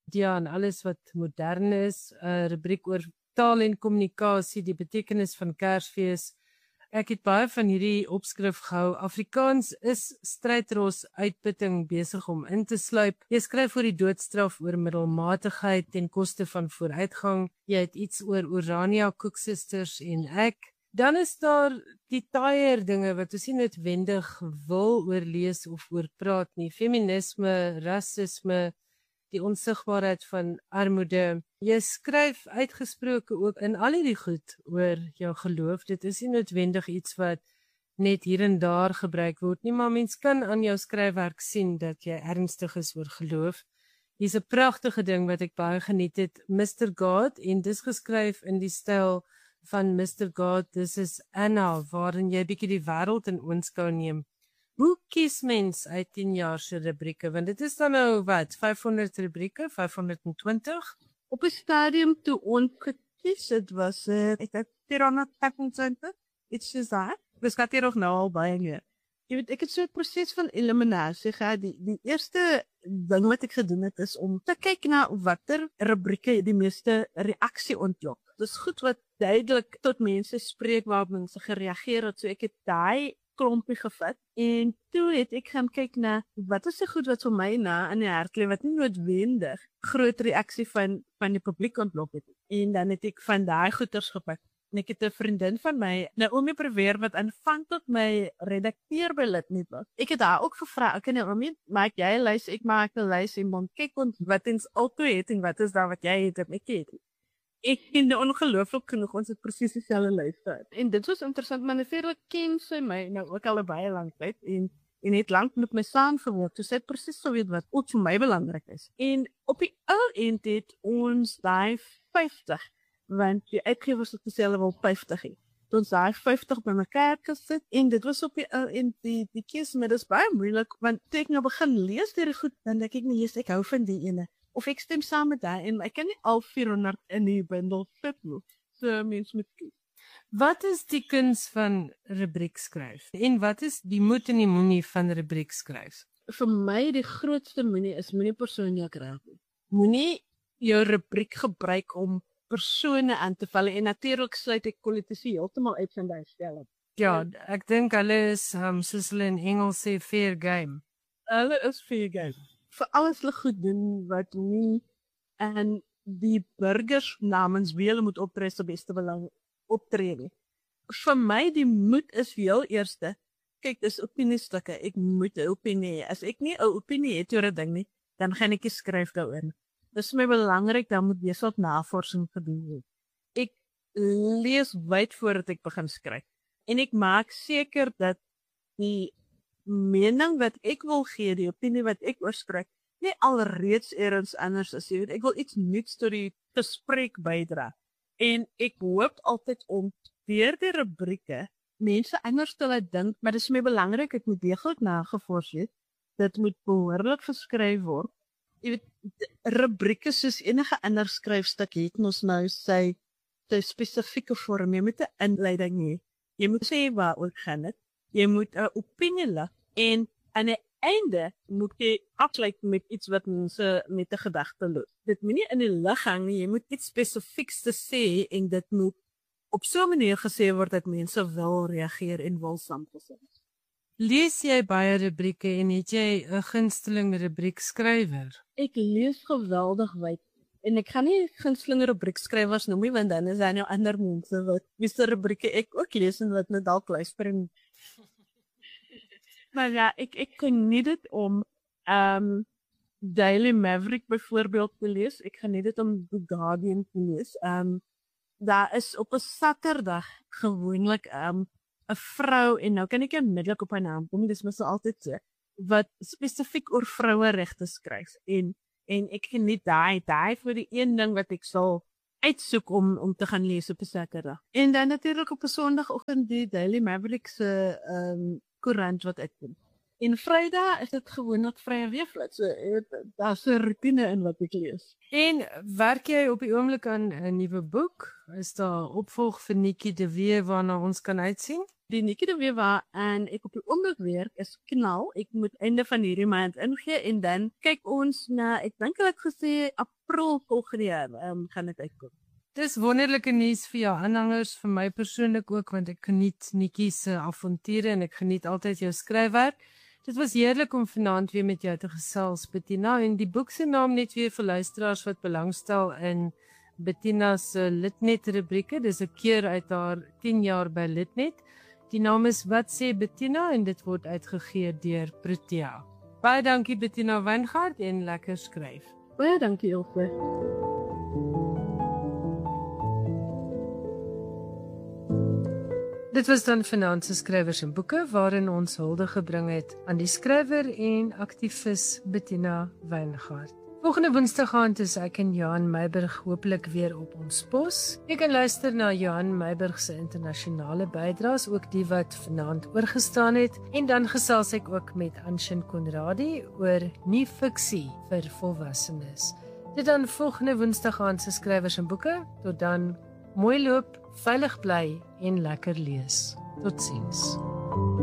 Ja, en alles wat modern is, rubriek oor taal en kommunikasie, die betekenis van Kersfees. Ek het baie van hierdie opskrif gehou. Afrikaans is strydros uitputting besig om in te sluip. Jy skryf oor die doodstraf, oor middelmatigheid ten koste van vooruitgang. Jy het iets oor Orania Koeksisters en ek. Dan is daar die taaier dinge wat ons nie noodwendig wil oorlees of oor praat nie. Feminisme, rasisme, die onsigbaarheid van armoede. Jy skryf uitgesproke ook in al hierdie goed oor jou geloof. Dit is nie noodwendig iets wat net hier en daar gebruik word nie, maar mens kan aan jou skryfwerk sien dat jy ernstig is oor geloof. Hier's 'n pragtige ding wat ek baie geniet het, Mr. God, en dis geskryf in die styl van Mr. God, dis is Anna, waarin jy bietjie die wêreld in oënskou neem. Hoe kies mens uit 10 jaar se rubrieke? Want dit is dan nou wat, 500 rubrieke, 520? Op 'n stadium toe ons gekies het, was ek het 425, iets soos dat. Dus gaat hier nog nou al baie meer. Jy weet, ek het so 'n proses van eliminasie gehad. Die eerste ding wat ek gedoen het, is om te kyk na watter rubrieke die meeste reaksie ontlok. Dis goed wat duidelik tot mense spreek waar mense gereageer het, so ek het daai klompie gevat en toe het ek gaan kyk na wat is die goed wat vir my na in die hart lê wat nie noodwendig groot reaksie van die publiek ontlok het. En dan het ek van daai goeters gepak. En ek het 'n vriendin van my, Naomi Preveer, wat aanvanklik my redakteur by Litnet was. Ek het haar ook gevra, okay Naomi, maak jy 'n lys, ek maak 'n lys en mond kyk ons wat ons altoe het en wat is daar wat jy het en ek het. Ek vind dit ongelooflik genoeg, ons het presies dieselfde lys gehad. En dit was interessant, maar natuurlik ken sy my nou ook al 'n baie lang tyd en het lank met my saamgewerk. So sy het presies so weet wat ook vir my belangrik is. En op die ou end het ons daai 50, want die uitgewers het dieselfde wel 50 hê. Toe ons daai 50 by mekaar gesit en dit was op die ou end die kies, maar dit is baie moeilik want toe ek nou begin lees deur die goed, dan dink ek nee, ek hou van die ene. Of ek stem saam met daai en ek kan nie al 400 in die bundel fit nie. So mens moet kies. Wat is die kuns van rubriek skryf? En wat is die moet en die moenie van rubriek skryf? Vir my die grootste moenie is moenie persoonlik raak nie. Moenie jou rubriek gebruik om persone aan te val en natuurlik sluit ek politici heeltemal uit van daai stelling. Ja, ek dink hulle is soos hulle in Engels sê fair game. Hulle is fair game. Vir alles hulle goed doen wat nie en die burgers namens wie hulle moet optree se beste belang optree nie. Vir my die moed is heel eerste, kyk dis opiniestukke, ek moet 'n opinie hê. As ek nie 'n opinie het oor 'n ding nie, dan gaan ek nie skryf daaroor. Dis vir my belangrik, dan moet besoek navorsing gedoen word. Ek lees wyd voordat ek begin skryf. En ek maak seker dat die mening wat ek wil gee, die opinie wat ek oorskryf, nie alreeds eers anders is. Ek wil iets nuuts tot die gesprek bydra. En ek hoop altyd om deur die rubrieke mense anders te laat dink, maar dit is my belangrik, dit moet deeglik nagevors wees. Dit moet behoorlik geskryf word. Jy weet, rubrieke soos enige ander skryfstuk het ons nou sy spesifieke vorm. Jy moet 'n inleiding hê. Jy moet sê waaroor gaan dit. Jy moet 'n opinie lig en aan die einde moet jy afsluit met iets wat mense met 'n gedagte los. Dit moenie in die lug hang nie. Jy moet iets spesifieks te sê en dit moet op so 'n manier gesê word dat mense wil reageer en wil saamgestem. Lees jy baie rubrieke en het jy 'n gunsteling rubriekskrywer? Ek lees geweldig wyd en ek gaan nie gunsteling rubriekskrywers noem nie, want dan is daar nou ander mense wat wiese rubrieke ek ook lees en wat net dalk luister. Maar ja, ek geniet dit om Daily Maverick byvoorbeeld te lees. Ek geniet dit om The Guardian te lees. Daar is op 'n Saterdag gewoonlik 'n vrou en nou kan ek onmiddellik op haar naam kom, dis mos altyd so, wat spesifiek oor vroueregte skryf en ek geniet daai vir die een ding wat ek sal uitsoek om te gaan lees op 'n Saterdag. En dan natuurlik op 'n Sondagoggend die Daily Maverick se koerant wat uitkom. En Vrydag is dit gewoonlik vrye weeflet. So daar's 'n rutine in wat ek lees. En werk jy op die oomblik aan 'n nuwe boek? Is daar opvolg vir Nikki de Wee waarna ons kan uitsien? Die Nikki de Wee en ek op die oomblik werk is knal. Ek moet einde van hierdie maand ingee en dan kyk ons na, ek dink hulle het gesê April volgende jaar gaan dit uitkom. Dis wonderlike nuus vir jou aanhangers, vir my persoonlik ook, want ek geniet Nikki se avonture en ek geniet altyd jou skryfwerk. Dit was heerlik om vanaand weer met jou te gesels, Bettina, en die boek se naam net weer vir luisteraars wat belangstel in Bettina se Litnet rubrieke. Dis 'n keer uit haar 10 jaar by Litnet. Die naam is Wat sê Bettina en dit word uitgegee deur Protea. Baie dankie Bettina Wijngaard en lekker skryf. Baie dankie Ilse. Dit was dan vanaand se skrywers en boeke waarin ons hulde gebring het aan die skrywer en aktivis Bettina Wijngaard. Volgende Woensdag aand is ek en Johan Meiburg hopelik weer op ons pos. Jy kan luister na Johan Meiburg se internasionale bydraes, ook die wat vanaand oorgestaan het, en dan gesels ek ook met Anshin Conradie oor nuwe fiksie vir volwassenes. Dit dan volgende Woensdag aand se skrywers en boeke. Tot dan, mooi loop, veilig bly en lekker lees. Totsiens.